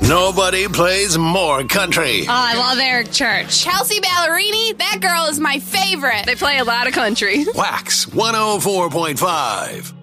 Nobody plays more country. Oh, I love Eric Church. Kelsey Ballerini, that girl is my favorite. They play a lot of country. Wax 104.5.